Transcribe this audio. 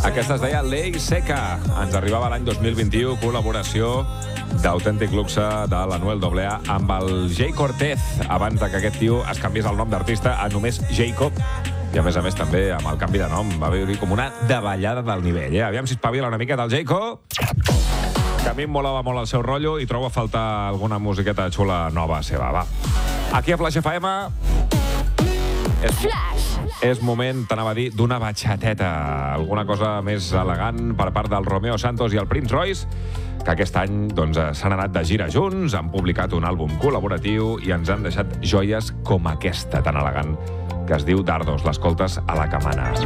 Aquesta es deia Ley Seca. Ens arribava l'any 2021, col·laboració d'Autèntic Luxe de l'Anuel AA amb el Jay Cortez, abans de que aquest tio es canviés el nom d'artista a només Jacob. I a més també amb el canvi de nom va haver-hi com una davallada del nivell. Aviam si espavila una miqueta el Jacob, que a mi em molava molt el seu rotllo i trobo a faltar alguna musiqueta xula nova seva. Va. Aquí a Flash FM és moment, t'anava a dir, d'una batxateta, alguna cosa més elegant per part del Romeo Santos i el Prince Royce, que aquest any s'han anat de gira junts, han publicat un àlbum col·laboratiu i ens han deixat joies com aquesta tan elegant, que es diu Dardos. L'escoltes a La Camana.